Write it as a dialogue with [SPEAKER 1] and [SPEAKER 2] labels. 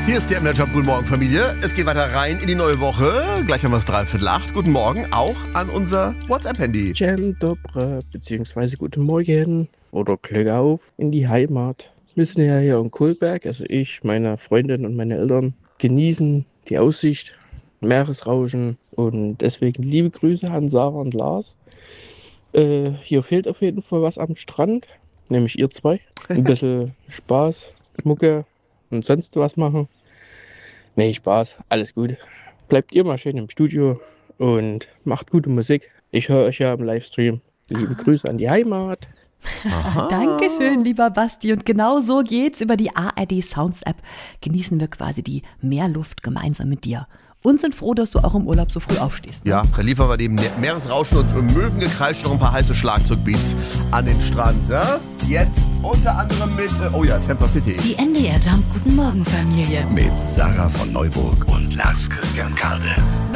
[SPEAKER 1] Hier ist der MDR Job. Guten Morgen, Familie. Es geht weiter rein in die neue Woche. Gleich haben wir es 7:45. Guten Morgen auch an unser WhatsApp-Handy.
[SPEAKER 2] Dzień dobry, beziehungsweise guten Morgen oder Glück auf in die Heimat. Wir sind ja hier in Kohlberg, also ich, meine Freundin und meine Eltern genießen die Aussicht, Meeresrauschen und deswegen liebe Grüße an Sarah und Lars. Hier fehlt auf jeden Fall was am Strand, nämlich ihr zwei. Ein bisschen Spaß, Mucke und sonst was machen. Nee, Spaß, alles gut. Bleibt ihr mal schön im Studio und macht gute Musik. Ich höre euch ja im Livestream. Liebe Grüße an die Heimat.
[SPEAKER 3] Dankeschön, lieber Basti. Und genau so geht's. Über die ARD Sounds App genießen wir quasi die Meerluft gemeinsam mit dir. Und sind froh, dass du auch im Urlaub so früh aufstehst. Ne?
[SPEAKER 1] Ja, da liefern wir neben Meeresrauschen und Möwengekreisch noch ein paar heiße Schlagzeugbeats an den Strand. Ja? Jetzt unter anderem mit, Temper City.
[SPEAKER 4] Die MDR Jump Guten Morgen Familie.
[SPEAKER 5] Mit Sarah von Neuburg und Lars Christian Kade.